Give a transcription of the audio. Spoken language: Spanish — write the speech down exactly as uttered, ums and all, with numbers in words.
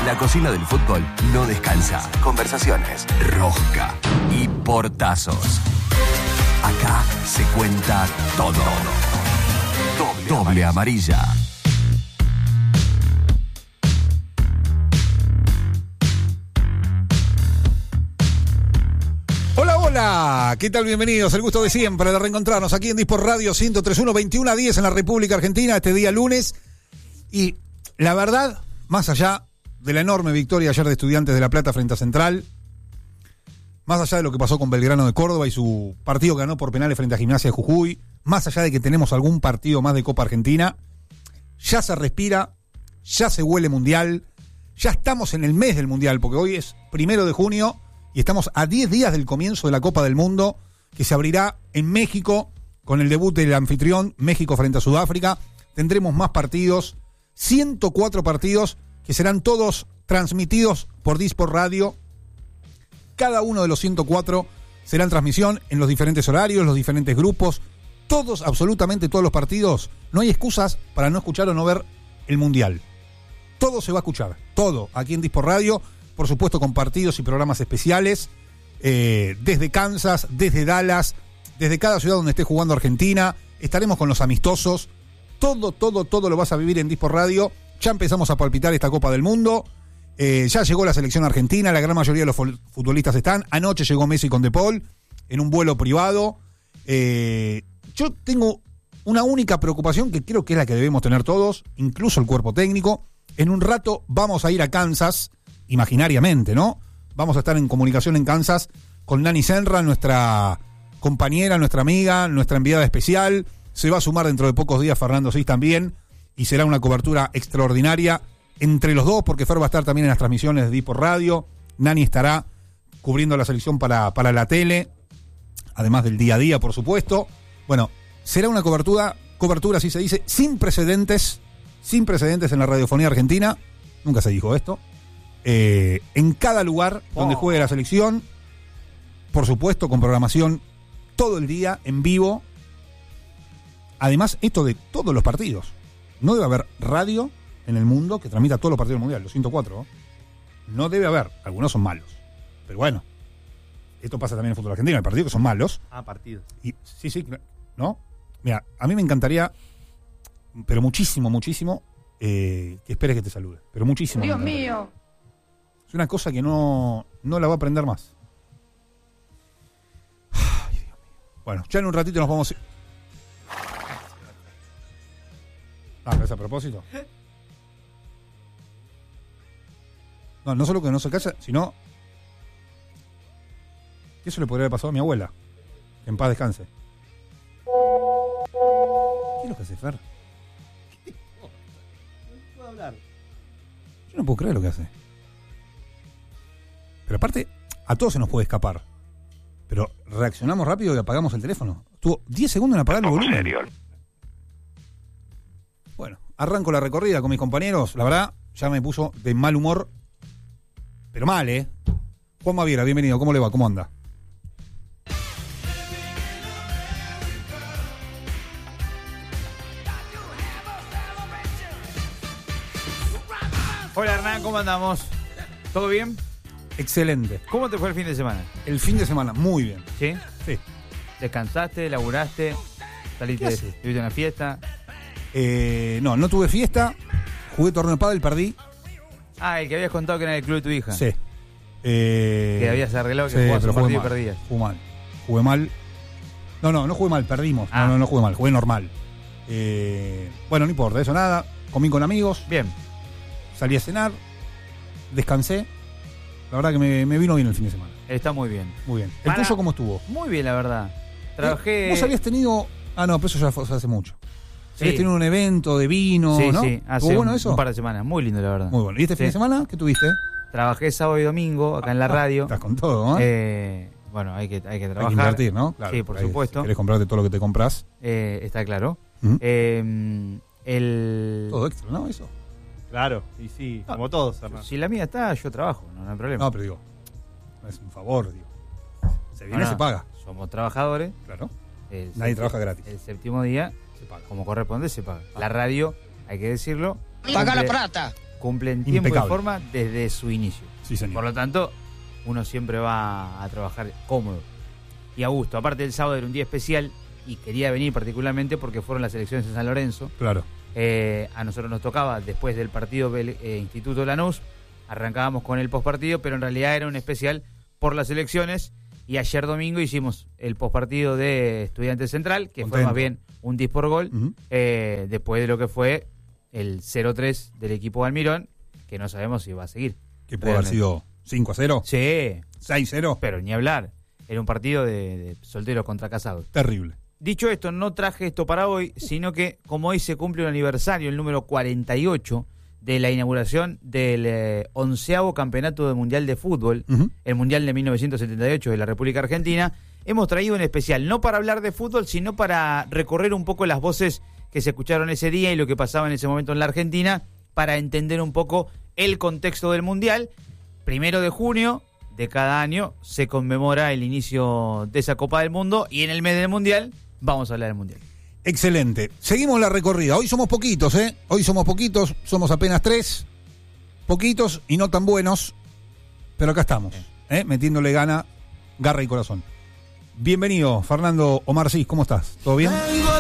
La cocina del fútbol no descansa. Conversaciones, rosca y portazos. Acá se cuenta todo. Doble, Doble amarilla. Hola, hola, ¿qué tal? Bienvenidos, el gusto de siempre de reencontrarnos aquí en Disport Radio ciento tres punto uno, veintiuno a diez en la República Argentina este día lunes. Y la verdad, más allá de la enorme victoria ayer de Estudiantes de La Plata frente a Central, más allá de lo que pasó con Belgrano de Córdoba y su partido que ganó por penales frente a Gimnasia de Jujuy, más allá de que tenemos algún partido más de Copa Argentina, ya se respira, ya se huele Mundial, ya estamos en el mes del Mundial, porque hoy es primero de junio y estamos a diez días del comienzo de la Copa del Mundo, que se abrirá en México con el debut del anfitrión, México frente a Sudáfrica. Tendremos más partidos, ciento cuatro partidos, que serán todos transmitidos por Disport Radio. Cada uno de los ciento cuatro será en transmisión en los diferentes horarios, los diferentes grupos. Todos, absolutamente todos los partidos. No hay excusas para no escuchar o no ver el Mundial. Todo se va a escuchar, todo, aquí en Disport Radio. Por supuesto, con partidos y programas especiales. Eh, desde Kansas, desde Dallas, desde cada ciudad donde esté jugando Argentina. Estaremos con los amistosos. Todo, todo, todo lo vas a vivir en Disport Radio. Ya empezamos a palpitar esta Copa del Mundo. Eh, ya llegó la selección argentina, la gran mayoría de los futbolistas están. Anoche llegó Messi con De Paul en un vuelo privado. Eh, yo tengo una única preocupación que creo que es la que debemos tener todos, incluso el cuerpo técnico. En un rato vamos a ir a Kansas, imaginariamente, ¿no? Vamos a estar en comunicación en Kansas con Nani Senra, nuestra compañera, nuestra amiga, nuestra enviada especial. Se va a sumar dentro de pocos días Fernando Sis también. Y será una cobertura extraordinaria entre los dos, porque Fer va a estar también en las transmisiones de Disport Radio. Nani estará cubriendo la selección para, para la tele, además del día a día, por supuesto. Bueno, será una cobertura, cobertura, así se dice, sin precedentes, sin precedentes en la radiofonía argentina. Nunca se dijo esto. Eh, en cada lugar donde juegue la selección, por supuesto, con programación todo el día, en vivo. Además, esto de todos los partidos. No debe haber radio en el mundo que transmita todos los partidos del Mundial, los ciento cuatro. ¿no? no debe haber. Algunos son malos. Pero bueno, esto pasa también en el fútbol argentino. Hay partidos que son malos. Ah, partidos. Y, sí, sí, ¿no? Mira, a mí me encantaría, pero muchísimo, muchísimo, eh, que esperes que te salude. Pero muchísimo. Dios mío. Es una cosa que no, no la va a aprender más. Ay, Dios mío. Bueno, ya en un ratito nos vamos... Ah, ¿es a propósito? No, no solo que no se calla, sino que eso le podría haber pasado a mi abuela. Que en paz descanse. ¿Qué es lo que hace Fer? ¿Qué no puedo hablar? Yo no puedo creer lo que hace. Pero aparte, a todos se nos puede escapar. Pero reaccionamos rápido y apagamos el teléfono. Estuvo diez segundos en apagar el volumen. Serio. Bueno, arranco la recorrida con mis compañeros. La verdad, ya me puso de mal humor. Pero mal, ¿eh? Juan Maviera, bienvenido. ¿Cómo le va? ¿Cómo anda? Hola Hernán, ¿cómo andamos? ¿Todo bien? Excelente. ¿Cómo te fue el fin de semana? El fin de semana, muy bien. ¿Sí? Sí. ¿Descansaste? ¿Laburaste? ¿Saliste? ¿Tuviste una fiesta? Eh, no, no tuve fiesta. Jugué torneo de pádel, perdí. Ah, el que habías contado que era el club de tu hija. Sí. Eh, que habías arreglado que sí, jugabas un partido y mal, perdías. Jugué mal. Jugué mal. No, no, no jugué mal, perdimos. Ah. No, no, no jugué mal, jugué normal. Eh, bueno, no importa, eso nada. Comí con amigos. Bien. Salí a cenar. Descansé. La verdad que me, me vino bien el fin de semana. Está muy bien. Muy bien. ¿El Para... tuyo cómo estuvo? Muy bien, la verdad. Trabajé... ¿Vos habías tenido...? Ah, no, pero eso ya fue hace mucho. Sí. Habías tenido un evento de vino, sí, ¿no? Sí, hace ¿Estuvo bueno un, eso? un par de semanas. Muy lindo, la verdad. Muy bueno. ¿Y este sí. fin de semana qué tuviste? Trabajé sábado y domingo acá en la radio. Estás con todo, ¿eh? eh bueno, hay que, hay que trabajar. Hay que invertir, ¿no? Claro, sí, por ahí, supuesto. Si querés comprarte todo lo que te compras. Eh, está claro. ¿Mm? Eh, el... Todo extra, ¿no? Eso. Claro, y sí, como todos, Hernán. Si la mía está, yo trabajo, no, no hay problema. No, pero digo, es un favor, digo. Se viene, no, no, se paga. Somos trabajadores. Claro. El Nadie séptimo, trabaja gratis. El séptimo día, Se paga. como corresponde, se paga. La radio, hay que decirlo. Paga la cumple, plata. cumple en tiempo Impecable. y forma desde su inicio. Sí, señor. Por lo tanto, uno siempre va a trabajar cómodo y a gusto. Aparte, el sábado era un día especial y quería venir particularmente porque fueron las elecciones en San Lorenzo. Claro. Eh, a nosotros nos tocaba, después del partido Bel- eh, Instituto Lanús, arrancábamos con el postpartido, pero en realidad era un especial por las elecciones. Y ayer domingo hicimos el postpartido de Estudiantes Central, que Contento. fue más bien un dis por gol, Uh-huh. eh, después de lo que fue el cero tres del equipo de Almirón, que no sabemos si va a seguir. Que puede haber Realmente. sido cinco a cero, Sí, seis a cero. pero ni hablar. Era un partido de, de solteros contra casados. Terrible. Dicho esto, no traje esto para hoy, sino que como hoy se cumple un aniversario, el número cuarenta y ocho, de la inauguración del eh, onceavo Campeonato del Mundial de Fútbol, Uh-huh. el Mundial de mil novecientos setenta y ocho de la República Argentina, hemos traído un especial, no para hablar de fútbol, sino para recorrer un poco las voces que se escucharon ese día y lo que pasaba en ese momento en la Argentina, para entender un poco el contexto del Mundial. Primero de junio de cada año se conmemora el inicio de esa Copa del Mundo y en el mes del Mundial vamos a hablar del Mundial. Excelente. Seguimos la recorrida. Hoy somos poquitos, ¿eh? Hoy somos poquitos, somos apenas tres. Poquitos y no tan buenos. Pero acá estamos, ¿eh? Metiéndole gana, garra y corazón. Bienvenido, Fernando Omar Cis, ¿cómo estás? ¿Todo bien? Vengo